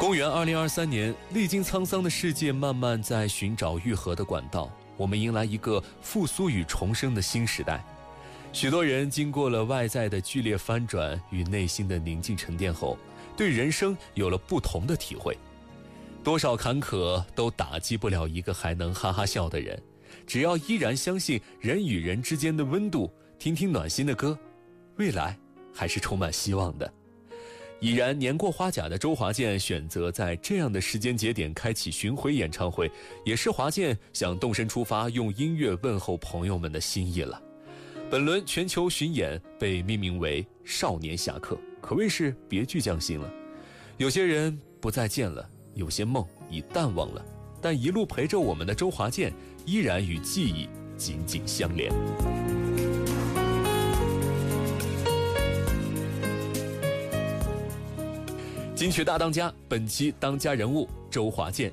公元2023年，历经沧桑的世界慢慢在寻找愈合的管道，我们迎来一个复苏与重生的新时代。许多人经过了外在的剧烈翻转与内心的宁静沉淀后，对人生有了不同的体会。多少坎坷都打击不了一个还能哈哈笑的人，只要依然相信人与人之间的温度，听听暖心的歌，未来还是充满希望的。已然年过花甲的周华健选择在这样的时间节点开启巡回演唱会，也是华健想动身出发，用音乐问候朋友们的心意了。本轮全球巡演被命名为少年侠客，可谓是别具匠心了。有些人不再见了，有些梦已淡忘了，但一路陪着我们的周华健依然与记忆紧紧相连。金曲大当家，本期当家人物周华健。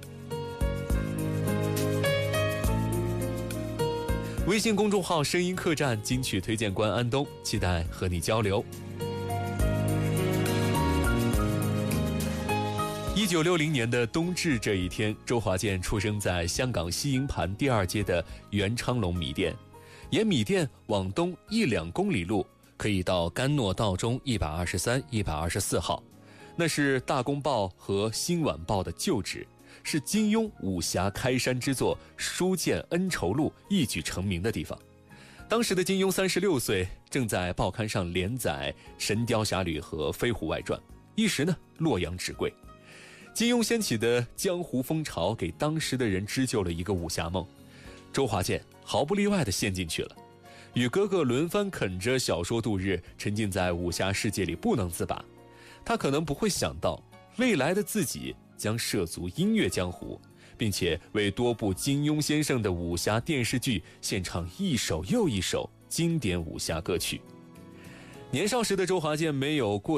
微信公众号声音客栈金曲推荐官安东，期待和你交流。1960年的冬至这一天，周华健出生在香港西营盘第2街的元昌隆米店。沿米店往东1-2公里路，可以到甘诺道中123、124号。那是大公报和新晚报的旧址，是金庸武侠开山之作《书剑恩仇录》一举成名的地方。当时的金庸36岁，正在报刊上连载《神雕侠侣》和《飞狐外传》，一时呢洛阳纸贵。金庸掀起的江湖风潮给当时的人织就了一个武侠梦，周华健毫不例外地陷进去了，与哥哥轮番啃着小说度日，沉浸在武侠世界里不能自拔。他可能不会想到，未来的自己将涉足音乐江湖，并且为多部金庸先生的武侠电视剧献唱一首又一首经典武侠歌曲。年少时的周华健没有过